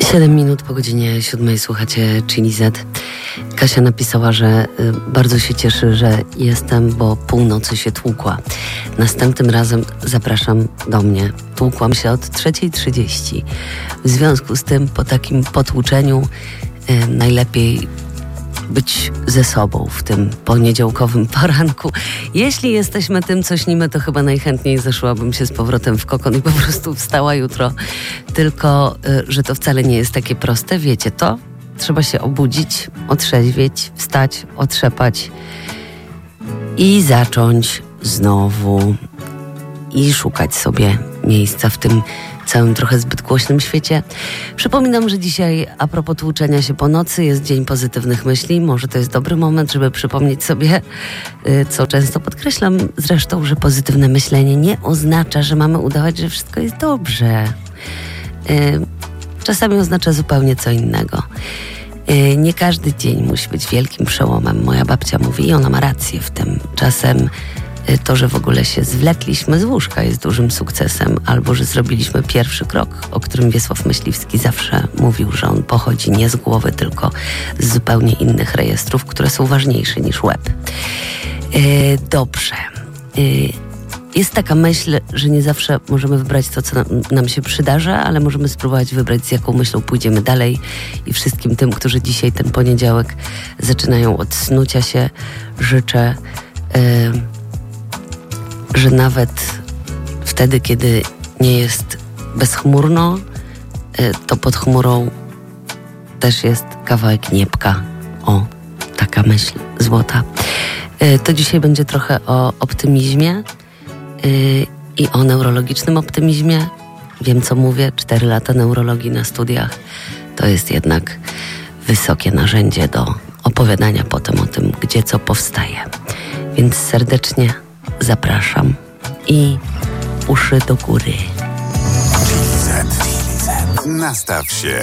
7 minut po godzinie 7 słuchacie Chili Z. Kasia napisała, że bardzo się cieszy, że jestem, bo północy się tłukła. Następnym razem zapraszam do mnie. Tłukłam się od 3:30. W związku z tym po takim potłuczeniu najlepiej być ze sobą w tym poniedziałkowym poranku. Jeśli jesteśmy tym, co śnimy, to chyba najchętniej zeszłabym się z powrotem w kokon i po prostu wstała jutro. Tylko, że to wcale nie jest takie proste. Wiecie to? Trzeba się obudzić, otrzeźwieć, wstać, otrzepać i zacząć znowu i szukać sobie miejsca w tym całym trochę zbyt głośnym świecie. Przypominam, że dzisiaj a propos tłuczenia się po nocy jest Dzień Pozytywnych Myśli. Może to jest dobry moment, żeby przypomnieć sobie, co często podkreślam zresztą, że pozytywne myślenie nie oznacza, że mamy udawać, że wszystko jest dobrze. Czasami oznacza zupełnie co innego. Nie każdy dzień musi być wielkim przełomem. Moja babcia mówi i ona ma rację w tym. Czasem to, że w ogóle się zwlekliśmy z łóżka jest dużym sukcesem, albo że zrobiliśmy pierwszy krok, o którym Wiesław Myśliwski zawsze mówił, że on pochodzi nie z głowy, tylko z zupełnie innych rejestrów, które są ważniejsze niż łeb. Dobrze. Jest taka myśl, że nie zawsze możemy wybrać to, co nam się przydarza, ale możemy spróbować wybrać, z jaką myślą pójdziemy dalej. I wszystkim tym, którzy dzisiaj ten poniedziałek zaczynają od snucia się, życzę, że nawet wtedy, kiedy nie jest bezchmurno, to pod chmurą też jest kawałek niebka. O, taka myśl złota. To dzisiaj będzie trochę o optymizmie i o neurologicznym optymizmie. Wiem, co mówię. 4 lata neurologii na studiach to jest jednak wysokie narzędzie do opowiadania potem o tym, gdzie co powstaje. Więc serdecznie zapraszam i uszy do góry. Chili Z. Nastaw się.